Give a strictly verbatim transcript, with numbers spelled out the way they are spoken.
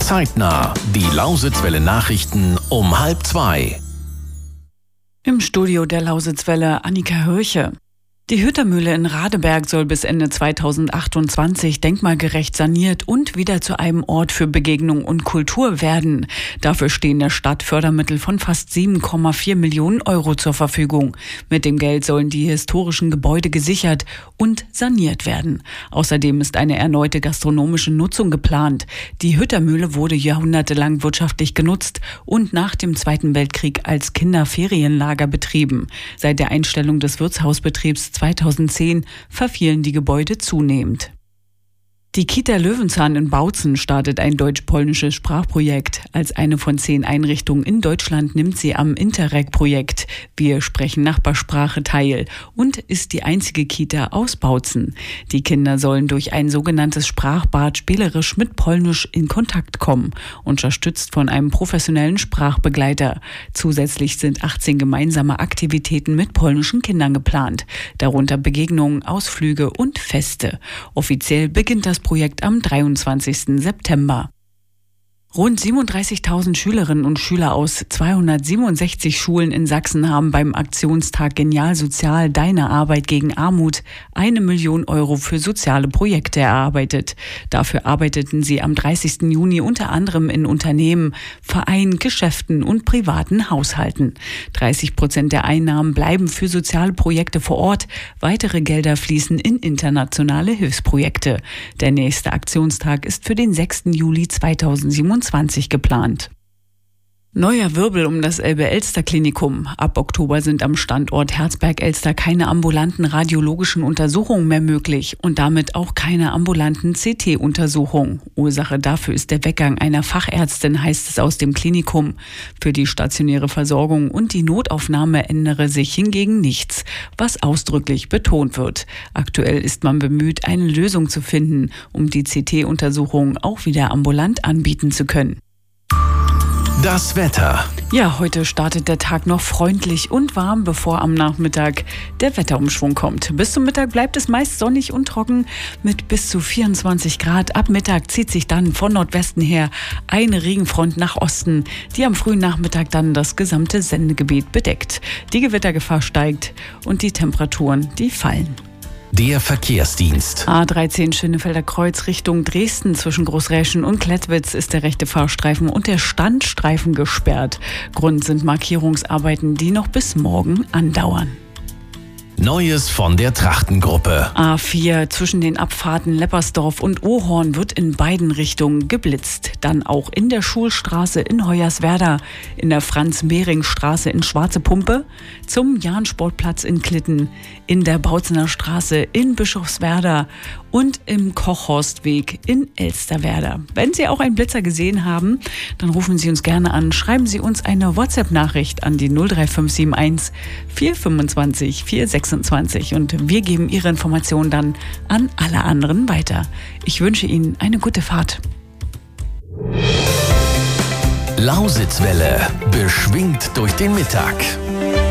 Zeitnah, die Lausitzwelle Nachrichten um halb zwei. Im Studio der Lausitzwelle Annika Hirche. Die Hüttermühle in Radeberg soll bis Ende zweitausendachtundzwanzig denkmalgerecht saniert und wieder zu einem Ort für Begegnung und Kultur werden. Dafür stehen der Stadt Fördermittel von fast sieben Komma vier Millionen Euro zur Verfügung. Mit dem Geld sollen die historischen Gebäude gesichert und saniert werden. Außerdem ist eine erneute gastronomische Nutzung geplant. Die Hüttermühle wurde jahrhundertelang wirtschaftlich genutzt und nach dem Zweiten Weltkrieg als Kinderferienlager betrieben. Seit der Einstellung des Wirtshausbetriebs zweitausendzehn verfielen die Gebäude zunehmend. Die Kita Löwenzahn in Bautzen startet ein deutsch-polnisches Sprachprojekt. Als eine von zehn Einrichtungen in Deutschland nimmt sie am Interreg-Projekt Wir sprechen Nachbarsprache teil und ist die einzige Kita aus Bautzen. Die Kinder sollen durch ein sogenanntes Sprachbad spielerisch mit Polnisch in Kontakt kommen, unterstützt von einem professionellen Sprachbegleiter. Zusätzlich sind achtzehn gemeinsame Aktivitäten mit polnischen Kindern geplant, darunter Begegnungen, Ausflüge und Feste. Offiziell beginnt das Projekt am dreiundzwanzigsten September. Rund siebenunddreißigtausend Schülerinnen und Schüler aus zweihundertsiebenundsechzig Schulen in Sachsen haben beim Aktionstag Genial Sozial – Deine Arbeit gegen Armut eine Million Euro für soziale Projekte erarbeitet. Dafür arbeiteten sie am dreißigsten Juni unter anderem in Unternehmen, Vereinen, Geschäften und privaten Haushalten. dreißig Prozent der Einnahmen bleiben für soziale Projekte vor Ort. Weitere Gelder fließen in internationale Hilfsprojekte. Der nächste Aktionstag ist für den sechsten Juli zweitausendsiebenundzwanzig geplant. Neuer Wirbel um das Elbe-Elster-Klinikum. Ab Oktober sind am Standort Herzberg-Elster keine ambulanten radiologischen Untersuchungen mehr möglich und damit auch keine ambulanten C T-Untersuchungen. Ursache dafür ist der Weggang einer Fachärztin, heißt es aus dem Klinikum. Für die stationäre Versorgung und die Notaufnahme ändere sich hingegen nichts, was ausdrücklich betont wird. Aktuell ist man bemüht, eine Lösung zu finden, um die C T-Untersuchungen auch wieder ambulant anbieten zu können. Das Wetter. Ja, heute startet der Tag noch freundlich und warm, bevor am Nachmittag der Wetterumschwung kommt. Bis zum Mittag bleibt es meist sonnig und trocken mit bis zu vierundzwanzig Grad. Ab Mittag zieht sich dann von Nordwesten her eine Regenfront nach Osten, die am frühen Nachmittag dann das gesamte Sendegebiet bedeckt. Die Gewittergefahr steigt und die Temperaturen, die fallen. Der Verkehrsdienst. A dreizehn Schönefelder Kreuz Richtung Dresden zwischen Großräschen und Klettwitz ist der rechte Fahrstreifen und der Standstreifen gesperrt. Grund sind Markierungsarbeiten, die noch bis morgen andauern. Neues von der Trachtengruppe. A vier zwischen den Abfahrten Leppersdorf und Ohorn wird in beiden Richtungen geblitzt. Dann auch in der Schulstraße in Hoyerswerda, in der Franz-Mehring-Straße in Schwarze Pumpe, zum Jahn-Sportplatz in Klitten, in der Bautzener Straße in Bischofswerda und im Kochhorstweg in Elsterwerda. Wenn Sie auch einen Blitzer gesehen haben, dann rufen Sie uns gerne an. Schreiben Sie uns eine WhatsApp-Nachricht an die null drei fünf sieben eins vier fünfundzwanzig vier sechsundzwanzig und wir geben Ihre Informationen dann an alle anderen weiter. Ich wünsche Ihnen eine gute Fahrt. Lausitzwelle, beschwingt durch den Mittag.